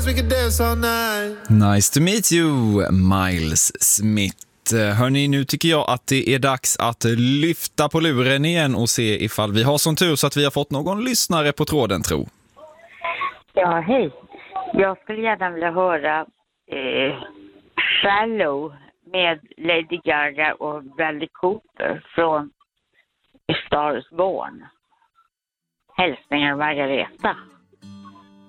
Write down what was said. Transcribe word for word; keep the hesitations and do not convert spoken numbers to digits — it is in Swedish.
We could dance all night. Nice to meet you, Miles Smith. Hörrni, nu tycker jag att det är dags att lyfta på luren igen och se ifall vi har sån tur så att vi har fått någon lyssnare på tråden, tro. Ja, hej. Jag skulle gärna vilja höra eh, Shallow med Lady Gaga och Bradley Cooper från A Star is Born. Hälsningar Margareta.